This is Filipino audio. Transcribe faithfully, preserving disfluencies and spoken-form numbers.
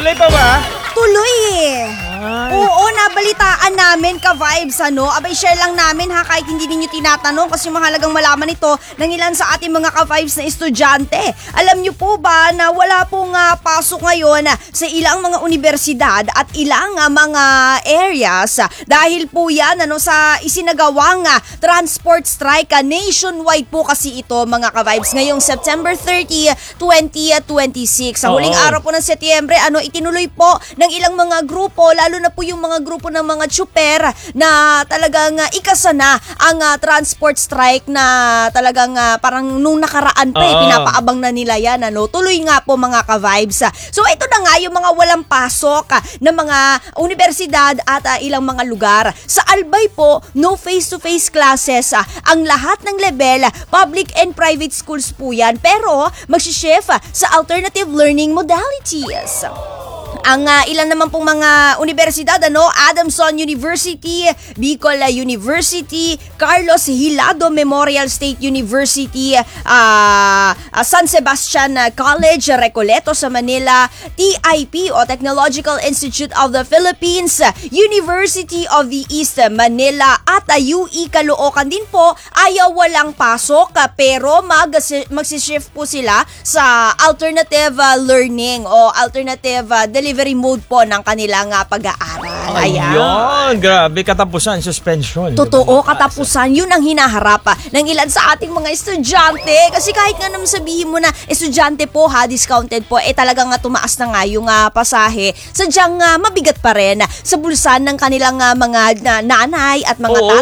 Tuloy pa ba? Tuloy eh. Ay. Oo, nabalitaan namin ka-vibes, ano? Abay, share lang namin ha, kahit hindi ninyo tinatanong kasi mahalagang malaman ito ng ilan sa ating mga ka-vibes na estudyante. Alam nyo po ba na wala pong uh, pasok ngayon uh, sa ilang mga universidad at ilang uh, mga areas uh, dahil po yan ano, sa isinagawang uh, transport strike uh, nationwide po kasi ito mga ka-vibes ngayong September thirtieth, twenty twenty-six. Sa huling Oo. araw po ng Setyembre, ano, itinuloy po ng ilang mga grupo, lalo na po yung mga grupo ng mga tsuper na talagang uh, ikasana ang uh, transport strike na talagang uh, parang nung nakaraan pa eh, Oo. pinapaabang na nila yan. Ano? Tuloy nga po mga ka-vibes. So ito na nga yung mga walang pasok uh, ng mga universidad at uh, ilang mga lugar. Sa Albay po, no face-to-face classes. Uh, ang lahat ng level, public and private schools po yan. Pero magsishift uh, sa alternative learning modalities. Ang uh, ilan naman pong mga universidad, ano, Adamson University, Bicol University, Carlos Hilado Memorial State University, uh, uh, San Sebastian College, Recoleto sa Manila, T I P o Technological Institute of the Philippines, University of the East Manila at uh, U E Caloocan din po ay uh, walang pasok uh, pero mag magsishift po sila sa alternative uh, learning o alternative uh, delivery mode po ng kanilang uh, pag-aaral. Ayun, grabe, katapusan, suspension. Totoo, katapusan. Yun ang hinaharap ah, ng ilan sa ating mga estudyante. Kasi kahit nga naman sabihin mo na estudyante po ha, discounted po, eh talagang nga tumaas na nga yung uh, pasahe. Sadyang uh, mabigat pa rin sa bulsan ng kanilang uh, mga na, nanay at mga Oo.